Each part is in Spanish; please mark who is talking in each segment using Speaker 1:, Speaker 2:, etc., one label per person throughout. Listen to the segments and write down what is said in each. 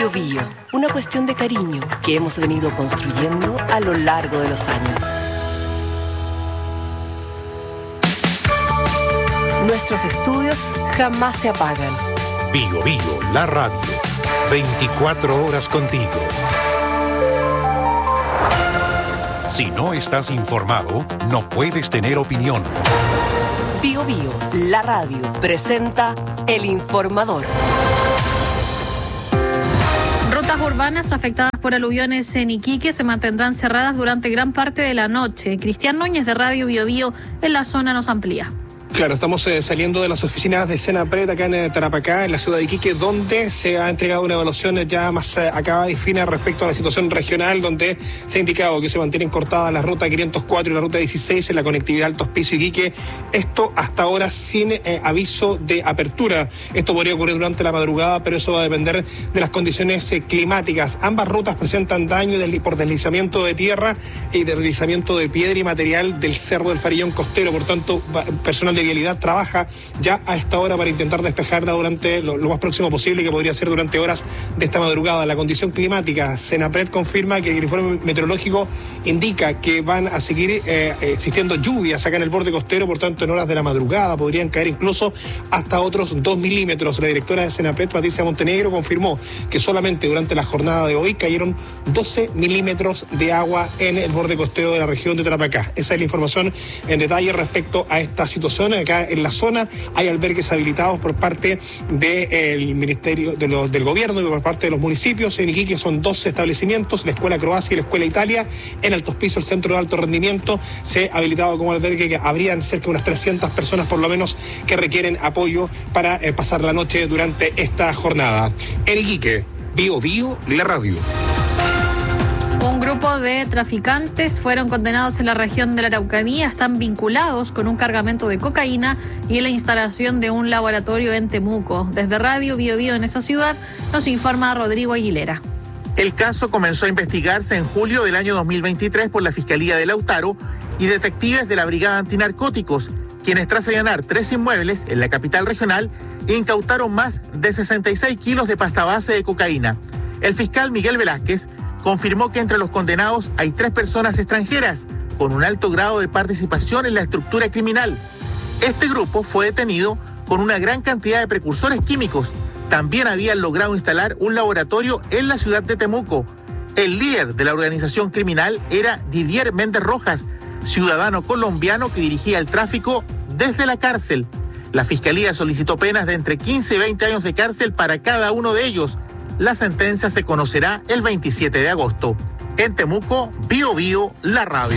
Speaker 1: Bío Bío, una cuestión de cariño que hemos venido construyendo a lo largo de los años. Nuestros estudios jamás se apagan.
Speaker 2: Bío Bío, la radio. 24 horas contigo. Si no estás informado, no puedes tener opinión.
Speaker 1: Bío Bío, la radio, presenta El Informador.
Speaker 3: Rutas urbanas afectadas por aluviones en Iquique se mantendrán cerradas durante gran parte de la noche. Cristian Núñez de Radio Bío Bío en la zona nos amplía.
Speaker 4: Claro, estamos saliendo de las oficinas de Senapred acá en Tarapacá, en la ciudad de Iquique, donde se ha entregado una evaluación ya más acabada y fina respecto a la situación regional, donde se ha indicado que se mantienen cortadas la ruta 504 y la ruta 16 en la conectividad Alto Hospicio Iquique. Esto hasta ahora sin aviso de apertura. Esto podría ocurrir durante la madrugada, pero eso va a depender de las condiciones climáticas. Ambas rutas presentan daño por deslizamiento de tierra y deslizamiento de piedra y material del Cerro del Farillón costero. Por tanto, personal de vialidad trabaja ya a esta hora para intentar despejarla durante lo más próximo posible, que podría ser durante horas de esta madrugada. La condición climática, Senapred confirma que el informe meteorológico indica que van a seguir existiendo lluvias acá en el borde costero, por tanto en horas de la madrugada podrían caer incluso hasta otros 2 milímetros. La directora de Senapred, Patricia Montenegro, confirmó que solamente durante la jornada de hoy cayeron 12 milímetros de agua en el borde costero de la región de Tarapacá. Esa es la información en detalle respecto a esta situación. Acá en la zona hay albergues habilitados por parte del Ministerio del Gobierno y por parte de los municipios. En Iquique son 12 establecimientos, la Escuela Croacia y la Escuela Italia. En Alto Hospicio, el Centro de Alto Rendimiento, se ha habilitado como albergue, que habrían cerca de unas 300 personas por lo menos que requieren apoyo para pasar la noche durante esta jornada. En Iquique, Bío Bío, la radio.
Speaker 3: Un grupo de traficantes fueron condenados en la región de la Araucanía. Están vinculados con un cargamento de cocaína y la instalación de un laboratorio en Temuco. Desde Radio Bío Bío en esa ciudad nos informa Rodrigo Aguilera.
Speaker 5: El caso comenzó a investigarse en julio del año 2023 por la Fiscalía de Lautaro y detectives de la Brigada Antinarcóticos, quienes tras allanar 3 inmuebles en la capital regional incautaron más de 66 kilos de pasta base de cocaína. El fiscal Miguel Velázquez confirmó que entre los condenados hay 3 personas extranjeras con un alto grado de participación en la estructura criminal. Este grupo fue detenido con una gran cantidad de precursores químicos. También habían logrado instalar un laboratorio en la ciudad de Temuco. El líder de la organización criminal era Didier Méndez Rojas, ciudadano colombiano que dirigía el tráfico desde la cárcel. La fiscalía solicitó penas de entre 15 y 20 años de cárcel para cada uno de ellos. La sentencia se conocerá el 27 de agosto. En Temuco, Bío Bío, la radio.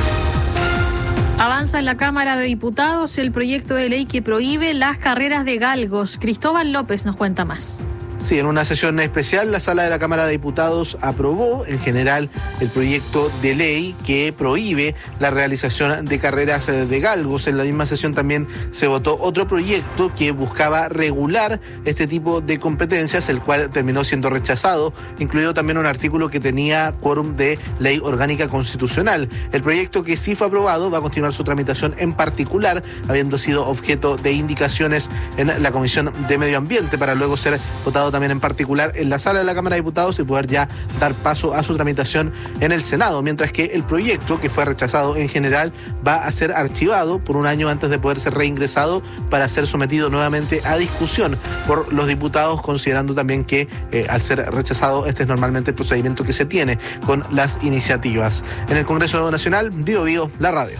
Speaker 3: Avanza en la Cámara de Diputados el proyecto de ley que prohíbe las carreras de galgos. Cristóbal López nos cuenta más.
Speaker 6: Sí, en una sesión especial, la Sala de la Cámara de Diputados aprobó en general el proyecto de ley que prohíbe la realización de carreras de galgos. En la misma sesión también se votó otro proyecto que buscaba regular este tipo de competencias, el cual terminó siendo rechazado, incluido también un artículo que tenía quórum de ley orgánica constitucional. El proyecto que sí fue aprobado va a continuar su tramitación, en particular habiendo sido objeto de indicaciones en la Comisión de Medio Ambiente, para luego ser votado también en particular en la Sala de la Cámara de Diputados y poder ya dar paso a su tramitación en el Senado, mientras que el proyecto, que fue rechazado en general, va a ser archivado por un año antes de poder ser reingresado para ser sometido nuevamente a discusión por los diputados, considerando también que al ser rechazado este es normalmente el procedimiento que se tiene con las iniciativas. En el Congreso Nacional, Bío Bío, la radio.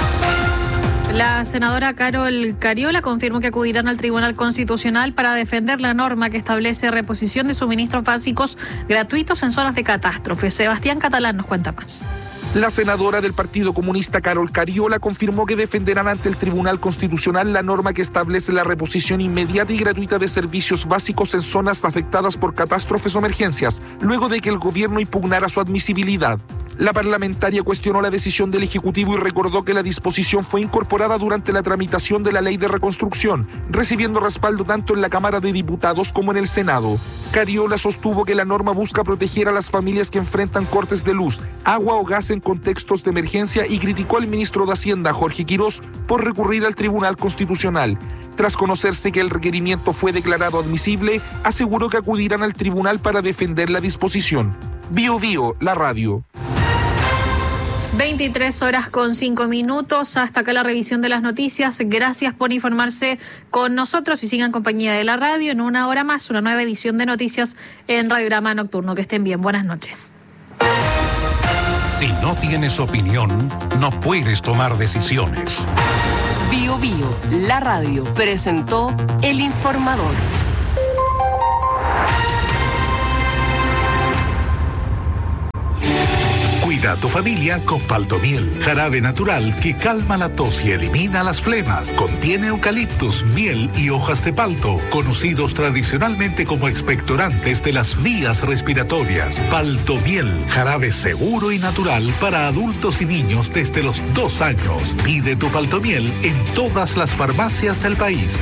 Speaker 3: La senadora Carol Cariola confirmó que acudirán al Tribunal Constitucional para defender la norma que establece reposición de suministros básicos gratuitos en zonas de catástrofe. Sebastián Catalán nos cuenta más.
Speaker 7: La senadora del Partido Comunista Carol Cariola confirmó que defenderán ante el Tribunal Constitucional la norma que establece la reposición inmediata y gratuita de servicios básicos en zonas afectadas por catástrofes o emergencias, luego de que el gobierno impugnara su admisibilidad. La parlamentaria cuestionó la decisión del Ejecutivo y recordó que la disposición fue incorporada durante la tramitación de la Ley de Reconstrucción, recibiendo respaldo tanto en la Cámara de Diputados como en el Senado. Cariola sostuvo que la norma busca proteger a las familias que enfrentan cortes de luz, agua o gas en contextos de emergencia y criticó al ministro de Hacienda, Jorge Quirós, por recurrir al Tribunal Constitucional. Tras conocerse que el requerimiento fue declarado admisible, aseguró que acudirán al tribunal para defender la disposición. Bio Bio, la radio.
Speaker 3: 23:05. Hasta acá la revisión de las noticias. Gracias por informarse con nosotros y sigan en compañía de la radio. En una hora más, una nueva edición de noticias en Radiograma Nocturno. Que estén bien. Buenas noches.
Speaker 2: Si no tienes opinión, no puedes tomar decisiones.
Speaker 1: Bio Bio, la radio, presentó El Informador.
Speaker 8: Cuida a tu familia con Paltomiel, jarabe natural que calma la tos y elimina las flemas. Contiene eucaliptus, miel y hojas de palto, conocidos tradicionalmente como expectorantes de las vías respiratorias. Paltomiel, jarabe seguro y natural para adultos y niños desde los 2 años. Pide tu Paltomiel en todas las farmacias del país.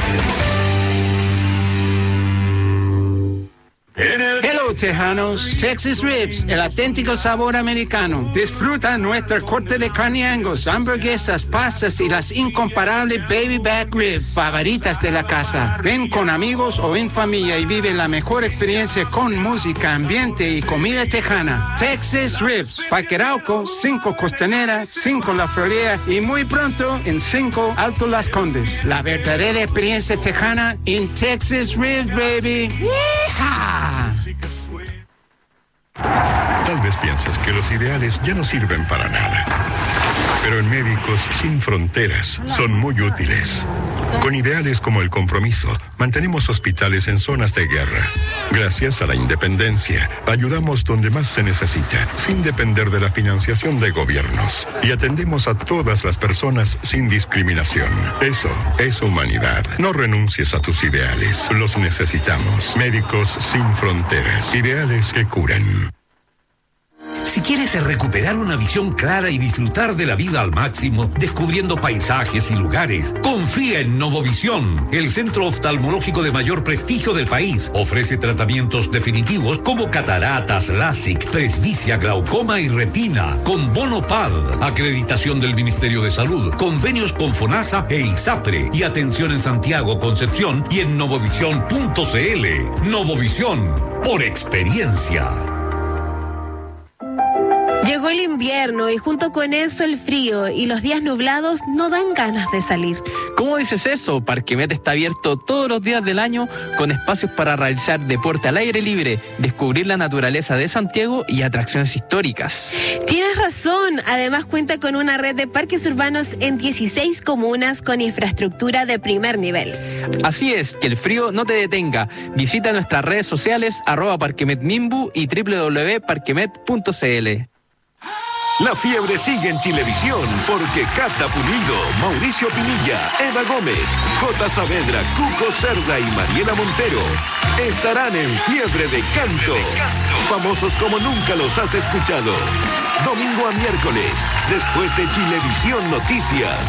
Speaker 9: Hello, tejanos. Texas Ribs, el auténtico sabor americano. Disfruta nuestra corte de carne Angus, hamburguesas, pastas y las incomparables baby back ribs favoritas de la casa. Ven con amigos o en familia y vive la mejor experiencia con música, ambiente y comida tejana. Texas Ribs, Parque Arauco, 5 Costanera, 5 La Florida y muy pronto en 5 Alto Las Condes. La verdadera experiencia tejana en Texas Ribs, baby. ¡Yeehaw!
Speaker 10: Tal vez piensas que los ideales ya no sirven para nada. Pero en Médicos Sin Fronteras son muy útiles. Con ideales como el compromiso, mantenemos hospitales en zonas de guerra. Gracias a la independencia, ayudamos donde más se necesita, sin depender de la financiación de gobiernos. Y atendemos a todas las personas sin discriminación. Eso es humanidad. No renuncies a tus ideales. Los necesitamos. Médicos Sin Fronteras. Ideales que curan.
Speaker 11: Si quieres recuperar una visión clara y disfrutar de la vida al máximo, descubriendo paisajes y lugares, confía en Novovisión, el centro oftalmológico de mayor prestigio del país. Ofrece tratamientos definitivos como cataratas, LASIK, presbicia, glaucoma y retina, con bono PAD, acreditación del Ministerio de Salud, convenios con FONASA e ISAPRE, y atención en Santiago, Concepción y en novovisión.cl. Novovisión, por experiencia.
Speaker 12: Llegó el invierno y junto con eso el frío y los días nublados no dan ganas de salir.
Speaker 13: ¿Cómo dices eso? Parquemet está abierto todos los días del año con espacios para realizar deporte al aire libre, descubrir la naturaleza de Santiago y atracciones históricas.
Speaker 12: Tienes razón, además cuenta con una red de parques urbanos en 16 comunas con infraestructura de primer nivel.
Speaker 13: Así es, que el frío no te detenga. Visita nuestras redes sociales @parquemetmimbu y www.parquemet.cl.
Speaker 14: La fiebre sigue en Chilevisión porque Cata Pulido, Mauricio Pinilla, Eva Gómez, J. Saavedra, Cuco Cerda y Mariela Montero estarán en fiebre de canto. Famosos como nunca los has escuchado. Domingo a miércoles, después de Chilevisión Noticias.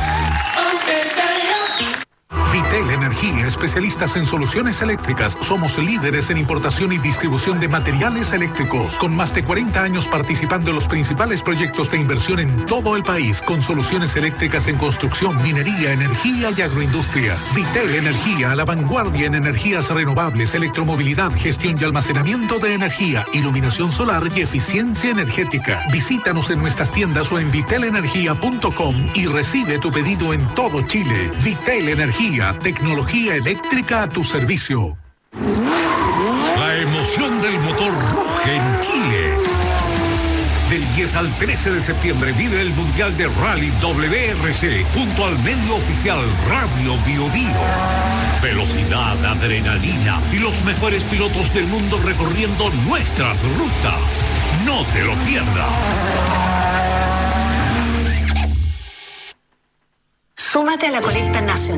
Speaker 8: Vitel Energía, especialistas en soluciones eléctricas. Somos líderes en importación y distribución de materiales eléctricos, con más de 40 años participando en los principales proyectos de inversión en todo el país, con soluciones eléctricas en construcción, minería, energía y agroindustria. Vitel Energía, a la vanguardia en energías renovables, electromovilidad, gestión y almacenamiento de energía, iluminación solar y eficiencia energética. Visítanos en nuestras tiendas o en vitelenergia.com y recibe tu pedido en todo Chile. Vitel Energía, tecnología eléctrica a tu servicio.
Speaker 11: La emoción del motor ruge en Chile. Del 10 al 13 de septiembre vive el Mundial de Rally WRC junto al medio oficial Radio Bio Bio. Velocidad, adrenalina y los mejores pilotos del mundo recorriendo nuestras rutas. No te lo pierdas.
Speaker 15: Súmate a la colecta nacional.